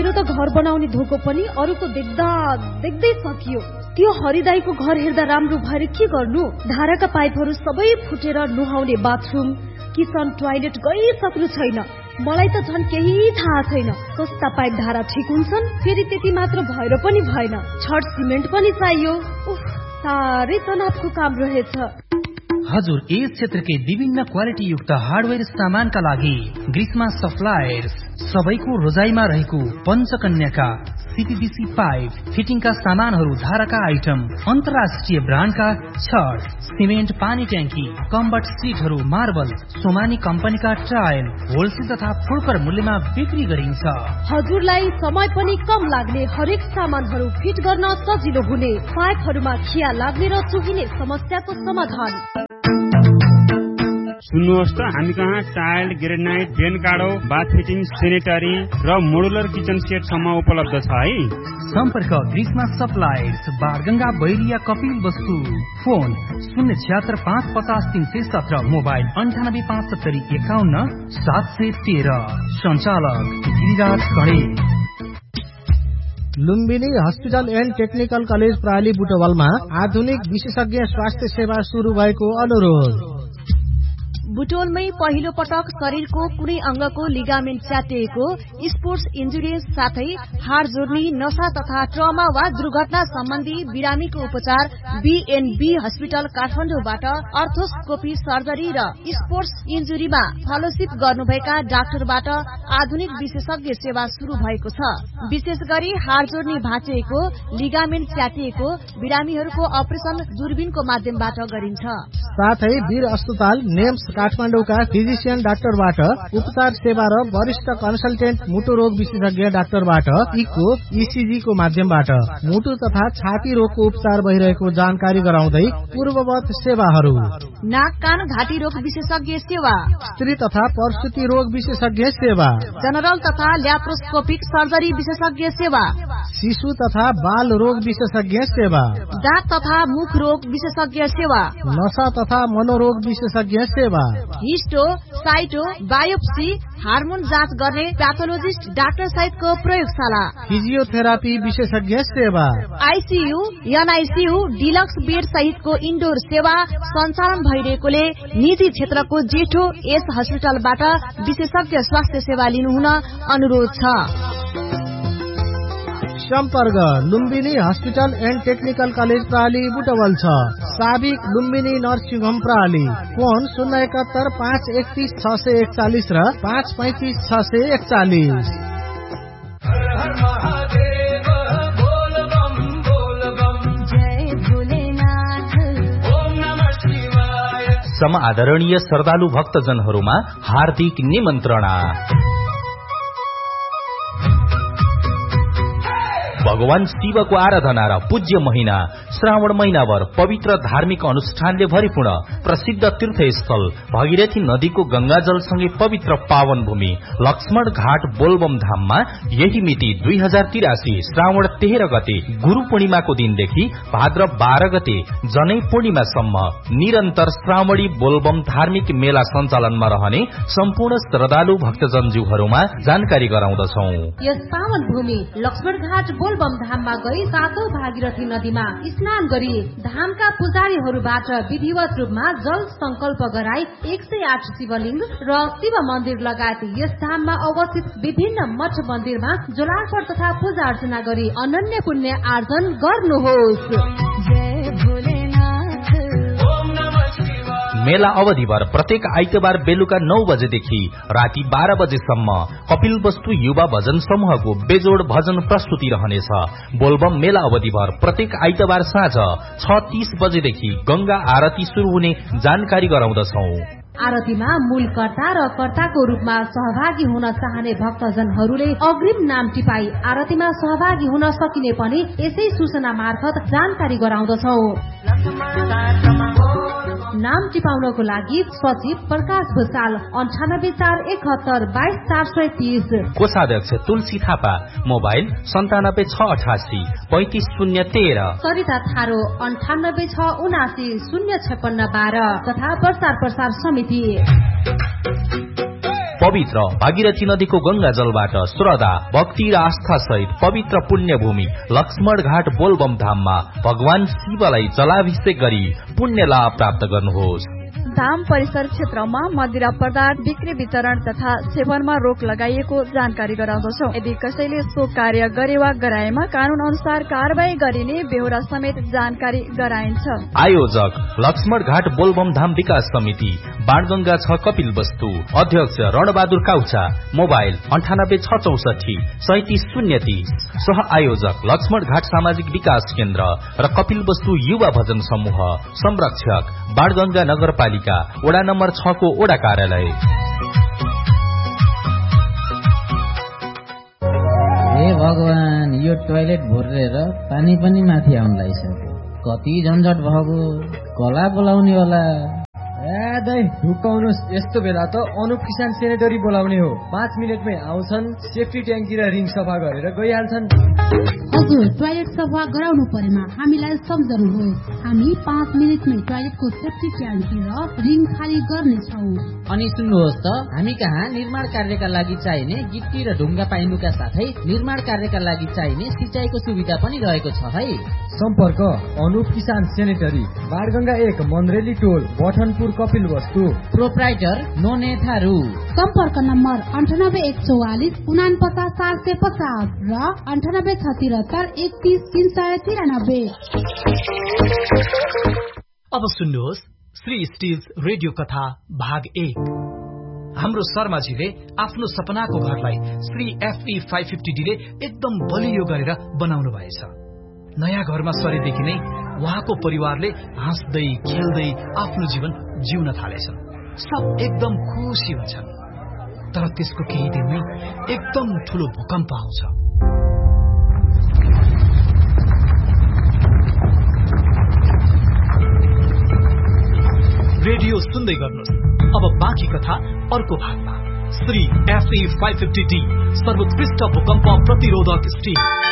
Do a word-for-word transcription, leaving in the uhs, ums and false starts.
मेरो त घर बनाउने धोको पनि अरूको देख्दा देख्दै सकियो। त्यो हरिदाईको घर हेर्दा राम्रो भएर के गर्नु? धाराका पाइपहरू सबै फुटेर नुहाउने बाथरुम किचन टोयलेट गइसक्नु छैन। मलाई त झन् केही थाहा छैन कस्ता पाइप धारा ठिक हुन्छन्। फेरि त्यति मात्र भएर पनि भएन, छड सिमेन्ट पनि चाहियो। उफ, साह्रै तनावको काम रहेछ। हजुर यस क्षेत्रकै विभिन्न क्वालिटी युक्त हार्डवेयर सामानका लागि ग्रीष्मा सप्लायर्स सबैको रोजाइमा रहेको पञ्चकन्याका सीपीवीसी पाइप फिटिङका सामानहरू, धाराका आइटम, अन्तर्राष्ट्रिय ब्रान्डका छड सिमेन्ट, पानी ट्याङ्की, कम्बट सिटहरू, मार्बल, सोमानी कम्पनीका टाइल होलसेल तथा फुर्कर मूल्यमा बिक्री गरिन्छ। हजुरलाई समय पनि कम लाग्ने, हरेक सामानहरू फिट गर्न सजिलो हुने, पाइपहरूमा खिया लाग्ने र चुहिने समस्याको समाधान। सुन्नुहोस् त, हामी कहाँ टाइल, ग्रेनाइट, भेन काडो, बाथ फिटिङ, सेनेटरी र मोडुलर किचन सेट सम्म उपलब्ध छ है। सम्पर्क ग्रीष्मा सप्लायर्स, बारगंगा, बैरिया, कपिल वस्तु। फोन शून्य छिहत्तर पाँच पचास तीन सय सत्र, मोबाइल अन्ठानब्बे पाँच सत्तरी एकाउन्न सात सय तेह्र। सञ्चालक गिरिराज खडे। Lumbini hospital and technical college प्राली बुटवलमा आधुनिक विशेषज्ञ स्वास्थ्य सेवा शुरू भएको अनुरोध। बुटोलमै पहिलो पटक शरीरको कुनै अंगको लिगामेन्ट च्यातिएको, स्पोर्ट्स इन्जुरिज साथै हाड जोड्नी, नशा तथा ट्रमा वा दुर्घटना सम्बन्धी बिरामीको उपचार बीएनबी हस्पिटल काठमाडौँबाट अर्थोस्कोपी सर्जरी र स्पोर्ट्स इन्जुरीमा फेलोशिप गर्नुभएका डाक्टरबाट आधुनिक विशेषज्ञ सेवा शुरू भएको छ। विशेष गरी हाड जोड्नी भाँचिएको, लिगामेन्ट च्यातिएको बिरामीहरूको अपरेसन दूरबीनको माध्यमबाट गरिन्छ। साथै वीर अस्पताल नेम्स काठमाडौँका फिजिशियन डाक्टरबाट उपचार सेवा र वरिष्ठ कन्सल्टेन्ट मुटु रोग विशेषज्ञ डाक्टरबाट इको इसिजी को माध्यमबाट मुटु तथा छाती रोगको उपचार भइरहेको जानकारी गराउँदै पूर्ववत सेवाहरू: नाक कान घाँटी रोग विशेषज्ञ सेवा, स्त्री तथा प्रसुति रोग विशेषज्ञ सेवा, जनरल तथा ल्याप्रोस्कोपिक सर्जरी विशेषज्ञ सेवा, शिशु तथा बाल रोग विशेषज्ञ सेवा, दाँत तथा मुख रोग विशेषज्ञ सेवा, नशा तथा मनोरोग विशेषज्ञ सेवा, हिस्टो, साइटो, बायोप्सी, हार्मोन जाँच गर्ने प्याथोलोजिस्ट डाक्टर सहितको प्रयोगशाला, फिजियोथेरापी विशेषज्ञ सेवा, आइसियू, एनआइसियू, डिलक्स बेड सहितको इन्डोर सेवा सञ्चालन भइरहेकोले निजी क्षेत्रको जेठो यस हस्पिटलबाट विशेषज्ञ स्वास्थ्य सेवा लिनुहुन अनुरोध छ। सम्पर्क Lumbini hospital and technical college प्राली Butwal छ। साबिक लुम्बिनी नर्सिङ होम प्राली। फोन शून्य एकात्तर पाँच एकतीस छ सय एकचालिस र पाँच पैंतिस छ सय एकचालिस। समादरणीय श्रद्धालु भक्तजनहरूमा हार्दिक निमन्त्रणा। भगवान शिवको आराधना र पूज्य महिना श्रावण महिनाभर पवित्र धार्मिक अनुष्ठानले भरिपूर्ण प्रसिद्ध तीर्थस्थल भगीरथी नदीको गंगाजलसँगै पवित्र पावन भूमि लक्ष्मण घाट बोलबम धाममा यही मिति दुई हजार तिरासी श्रावण तेह्र गते गुरु पूर्णिमाको दिनदेखि भाद्र बाह्र गते जनै पूर्णिमासम्म निरन्तर श्रावणी बोलबम धार्मिक मेला सञ्चालनमा रहने सम्पूर्ण श्रद्धालु भक्तजनज्यूहरूमा जानकारी गराउँदछौं। यस पावन भूमि लक्ष्मण घाट बोलबम धाममा गई सातौं भागीरथी नदीमा स्नान गरी धामका पुजारीहरूबाट विधिवत रूपमा जल संकल्प गराई एक सय आठ शिवलिंग र शिव मन्दिर लगायत यस धाममा अवस्थित विभिन्न मठ मन्दिरमा जलार्पण तथा पूजा अर्चना गरी अनन्य पुण्य आर्जन गर्नुहोस्। मेला अवधिभर प्रत्येक आइतबार बेलुका नौ बजेदेखि राति बाह्र बजेसम्म कपिल वस्तु युवा भजन समूहको बेजोड भजन प्रस्तुति रहनेछ। बोलबम मेला अवधिभर प्रत्येक आइतबार साँझ छ तीस बजेदेखि गंगा आरती शुरू हुने जानकारी गराउँदछौं। आरतीमा मूल कर्ता र कर्ताको रूपमा सहभागी हुन चाहने भक्तजनहरूले अग्रिम नाम टिपाई आरतीमा सहभागी हुन सकिने पनि यसै सूचना मार्फत जानकारी गराउँदछौ। नाम टिपाउनको लागि सचिव प्रकाश भूषाल अन्ठानब्बे चार एकहत्तर बाइस चार सय तीस, कोषाध्यक्ष तुलसी थापा, मोबाइल सन्तानब्बे छ अठासी पैंतिस शून्य तेह्र, सरिता थारो अन्ठानब्बे छ उनासी शून्य छप्पन्न बाह्र तथा प्रचार प्रसार समिति। पवित्र भागीरथी नदीको गंगा जलबाट श्रद्धा भक्ति र आस्था सहित पवित्र पुण्य भूमि लक्ष्मण घाट बोलबम धाममा भगवान शिवलाई जलाभिषेक गरी पुण्य लाभ प्राप्त गर्नुहोस्। धाम परिसर क्षेत्रमा मदिरा पदार्थ बिक्री वितरण तथा सेवनमा रोक लगाइएको जानकारी गराउँदछौ। यदि कसैले सो कार्य गरे वा गराएमा कानून अनुसार कारवाही गरिने बेहोरा समेत जानकारी गराइन्छ। आयोजक लक्ष्मण घाट बोलबम धाम विकास समिति बाणगंगा छ कपिल वस्तु। अध्यक्ष रणबहादुर काउचा। मोबाइल अन्ठानब्बे छ चौसठी सैतिस शून्य तीस। सह आयोजक लक्ष्मण घाट सामाजिक विकास केन्द्र र कपिल वस्तु युवा भजन समूह। संरक्षक बाणगंगा नगरपालिका वडा नम्बर छ को वडा कार्यालय। हे भगवान, यो टोयलेट भरेर पानी पनि माथि आउन लागिसक्यो। कति झन्झट भएको, कला बोलाउने होला। ए दाइ ढुकाउनुहोस्, यस्तो बेला त अनुप किसान सेनेटरी बोलाउने हो। पाँच मिनटमै आउँछन्, सेफ्टी ट्याङ्की र रिङ सफा गरेर गइहाल्छन्। हजुर, टोयलेट सफा गराउनु परेमा हामीलाई सम्झनुहोस्। हामी पाँच मिनटमै टोयलेटको सेफ्टी ट्याङ्की र रिङ खाली गर्नेछौँ। अनि सुन्नुहोस् त, हामी कहाँ निर्माण कार्यका लागि चाहिने गिट्टी र ढुङ्गा पाइनुका साथै निर्माण कार्यका लागि चाहिने सिँचाइको सुविधा पनि रहेको छ है। सम्पर्क अनुप किसान सेनेटरी, बाणगंगा एक, मन्द्रेली टोल, बठनपुर, कपिल वस्तु। प्रोप्राइटर नोने थारू। सम्पर्क नम्बर अन्ठानब्बे एक चौवालिस उना पचास सात सय पचास र अन्ठानब्बे छ तिहत्तर एकतीस तीन सय तिरानब्बे। अब सुन्नुहोस् श्री स्टिल्स रेडियो कथा भाग एक। हाम्रो शर्माजीले आफ्नो सपनाको घरलाई Shri FE five fifty D ले एकदम बलियो गरेर बनाउनु भएछ। नयाँ घरमा सरेदेखि नै उहाँको परिवारले हाँस्दै खेल्दै आफ्नो जीवन जिउन थालेछन्। सब एकदम खुसी हुन्छन्। तर त्यसको केही दिनमै एकदम ठूलो भूकम्प आउँछ। रेडियो सुन्दै गर्नुहोस्। अब बाँकी कथा अर्को भागमा। Shri FE five fifty D सर्वोत्कृष्ट भूकम्प प्रतिरोधक स्टिल।